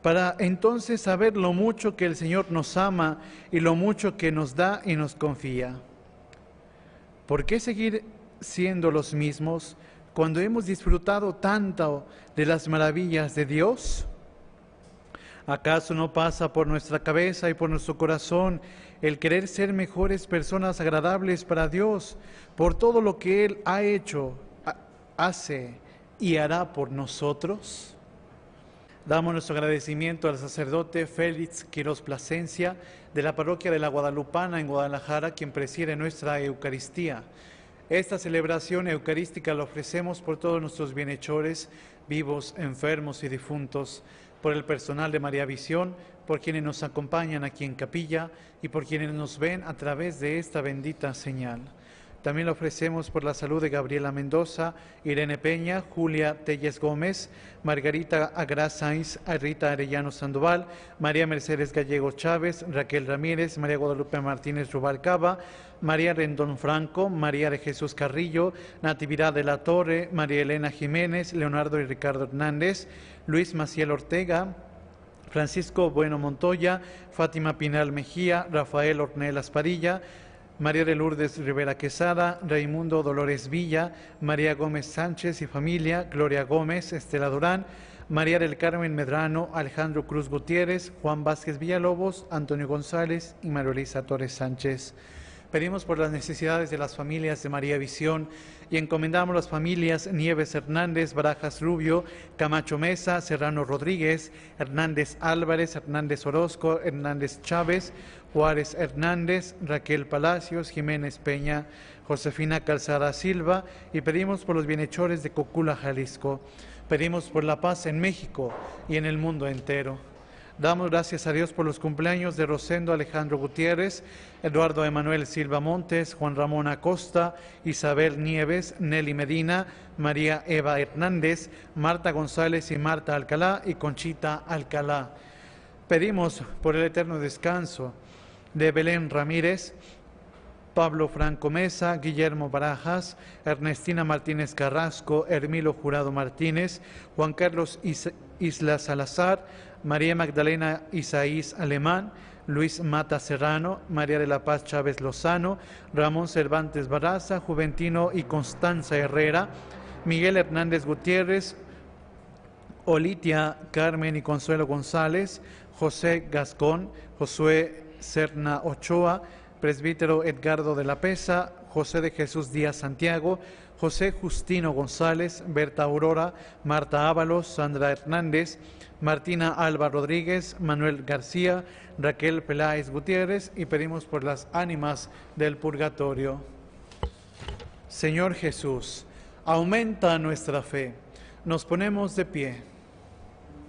para entonces saber lo mucho que el Señor nos ama y lo mucho que nos da y nos confía. ¿Por qué seguir siendo los mismos cuando hemos disfrutado tanto de las maravillas de Dios? ¿Acaso no pasa por nuestra cabeza y por nuestro corazón el querer ser mejores personas agradables para Dios por todo lo que Él ha hecho, hace y hará por nosotros? Damos nuestro agradecimiento al sacerdote Félix Quirós Plasencia de la parroquia de la Guadalupana en Guadalajara, quien preside nuestra Eucaristía. Esta celebración eucarística la ofrecemos por todos nuestros bienhechores, vivos, enfermos y difuntos, por el personal de María Visión, por quienes nos acompañan aquí en capilla y por quienes nos ven a través de esta bendita señal. También lo ofrecemos por la salud de Gabriela Mendoza, Irene Peña, Julia Telles Gómez, Margarita Agra Sainz, Rita Arellano Sandoval, María Mercedes Gallego Chávez, Raquel Ramírez, María Guadalupe Martínez Rubalcaba, María Rendón Franco, María de Jesús Carrillo, Natividad de la Torre, María Elena Jiménez, Leonardo y Ricardo Hernández, Luis Maciel Ortega, Francisco Bueno Montoya, Fátima Pinal Mejía, Rafael Ornelas Padilla, María de Lourdes Rivera Quesada, Raimundo Dolores Villa, María Gómez Sánchez y familia, Gloria Gómez, Estela Durán, María del Carmen Medrano, Alejandro Cruz Gutiérrez, Juan Vázquez Villalobos, Antonio González y María Luisa Torres Sánchez. Pedimos por las necesidades de las familias de María Visión y encomendamos las familias Nieves Hernández, Barajas Rubio, Camacho Mesa, Serrano Rodríguez, Hernández Álvarez, Hernández Orozco, Hernández Chávez, Juárez Hernández, Raquel Palacios, Jiménez Peña, Josefina Calzada Silva, y pedimos por los bienhechores de Cocula, Jalisco. Pedimos por la paz en México y en el mundo entero. Damos gracias a Dios por los cumpleaños de Rosendo Alejandro Gutiérrez, Eduardo Emanuel Silva Montes, Juan Ramón Acosta, Isabel Nieves, Nelly Medina, María Eva Hernández, Marta González y Marta Alcalá y Conchita Alcalá. Pedimos por el eterno descanso de Belén Ramírez, Pablo Franco Mesa, Guillermo Barajas, Ernestina Martínez Carrasco, Hermilo Jurado Martínez, Juan Carlos Isla Salazar, María Magdalena Isaías Alemán, Luis Mata Serrano, María de la Paz Chávez Lozano, Ramón Cervantes Barraza, Juventino y Constanza Herrera, Miguel Hernández Gutiérrez, Olitia Carmen y Consuelo González, José Gascón, Josué Serna Ochoa, presbítero Edgardo de la Pesa, José de Jesús Díaz Santiago, José Justino González, Berta Aurora, Marta Ábalos, Sandra Hernández, Martina Alba Rodríguez, Manuel García, Raquel Peláez Gutiérrez, y pedimos por las ánimas del purgatorio. Señor Jesús, aumenta nuestra fe. Nos ponemos de pie.